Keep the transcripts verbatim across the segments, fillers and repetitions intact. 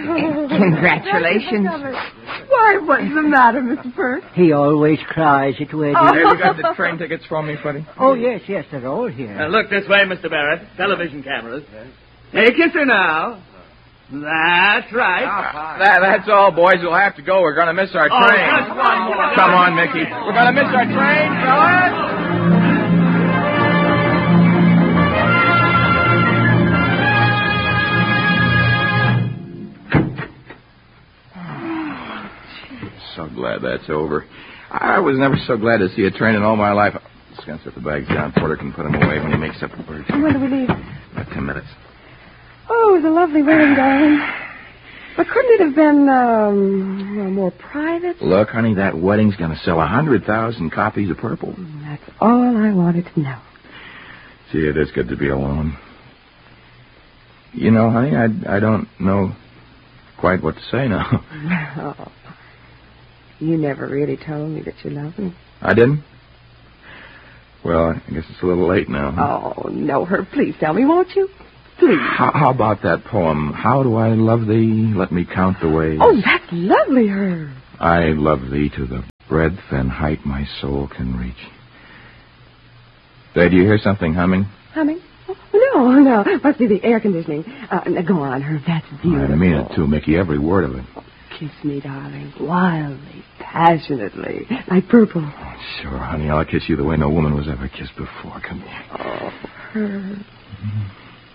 Congratulations. Why, what's the matter, Mister Firth? He always cries at weddings. Have you got the train tickets for me, Freddie? Oh, yes, yes, they're all here. Now, look this way, Mister Barrett. Television cameras. Hey, kiss her now. That's right. Uh, that, that's all, boys. We'll have to go. We're going to miss our Oh, train. just one more. Come on, Mickey. We're going to miss our train, fellas. So glad that's over. I was never so glad to see a train in all my life. Just going to set the bags down. Porter can put them away when he makes up the bird. When do we leave? About ten minutes. Oh, it was a lovely wedding, darling. But couldn't it have been, um, well, more private? Look, honey, that wedding's going to sell a hundred thousand copies of Purple. That's all I wanted to know. Gee, it is good to be alone. You know, honey, I, I don't know quite what to say now. Oh, you never really told me that you love me. I didn't? Well, I guess it's a little late now. Oh, no, Herb, please tell me, won't you? Please. How, how about that poem? How do I love thee? Let me count the ways. Oh, that's lovely, Herb. I love thee to the breadth and height my soul can reach. Say, do you hear something humming? Humming? Oh, no, no. Must be the air conditioning. Uh, now go on, Herb. That's beautiful. I mean it, too, Mickey. Every word of it. Kiss me, darling. Wildly, passionately. Like Purple. Oh, sure, honey. I'll kiss you the way no woman was ever kissed before. Come here. Oh, Herb. Mm-hmm.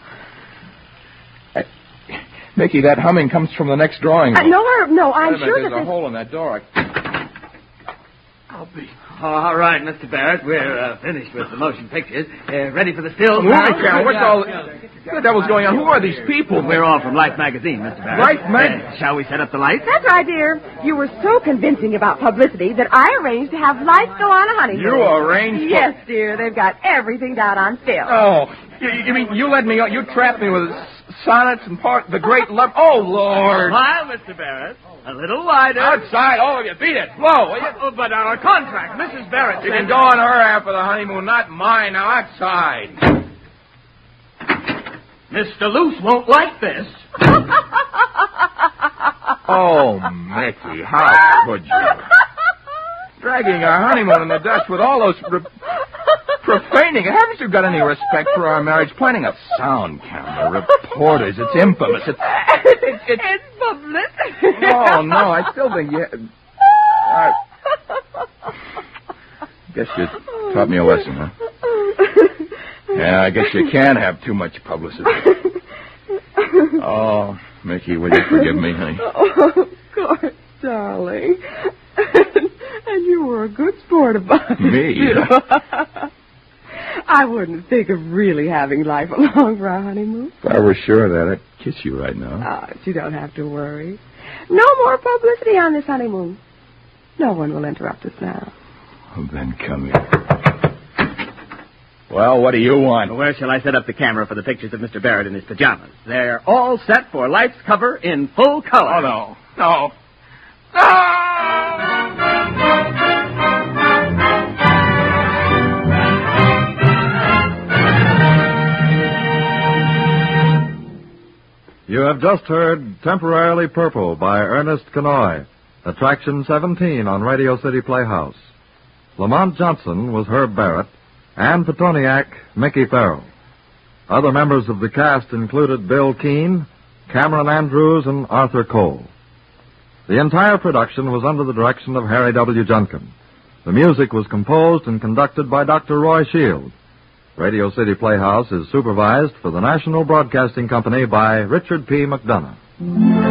Mickey, that humming comes from the next drawing room. Uh, no, Herb, no, I'm Wait a minute, sure there's that a this... hole in that door. I... I'll be... All right, Mister Barrett. We're uh, finished with the motion pictures. Uh, ready for the stills Movie now? camera. What's all... What the devil's going on? Who are these people? We're all from Life Magazine, Mister Barrett. Life Mag- Uh, shall we set up the lights? That's right, dear. You were so convincing about publicity that I arranged to have lights go on a honeymoon. You arranged for... Yes, dear. They've got everything down on film. Oh, you, you mean you led me... You trapped me with sonnets and part... The great love... Oh, Lord. Smile, Mister Barrett. A little wider. Outside, all of you. Beat it. Blow, will you? Oh, but our contract, Missus Barrett. You can go on her half of the honeymoon, not mine. Now, outside. Mister Luce won't like this. Oh, Mickey, how could you? Dragging our honeymoon in the dust with all those re- profaning. Haven't you got any respect for our marriage? Planning a sound camera, reporters. It's infamous. It's... it's, it's, it's publicity. No, no, I still think you... I guess you taught me a lesson, huh? Yeah, I guess you can't have too much publicity. Oh, Mickey, will you forgive me, honey? Oh, of course, darling. And you were a good sport about it. Me? Too. I wouldn't think of really having life along for our honeymoon. If I were sure of that, I'd kiss you right now. Ah, you don't have to worry. No more publicity on this honeymoon. No one will interrupt us now. Well, then come here. Well, what do you want? Where shall I set up the camera for the pictures of Mister Barrett in his pajamas? They're all set for Life's cover in full color. Oh, no. No. No! You have just heard Temporarily Purple by Ernest Kanoy, Attraction seventeen on Radio City Playhouse. Lamont Johnson was Herb Barrett, and Petoniak, Mickey Farrell. Other members of the cast included Bill Keane, Cameron Andrews, and Arthur Cole. The entire production was under the direction of Harry W. Junkin. The music was composed and conducted by Doctor Roy Shield. Radio City Playhouse is supervised for the National Broadcasting Company by Richard P. McDonough.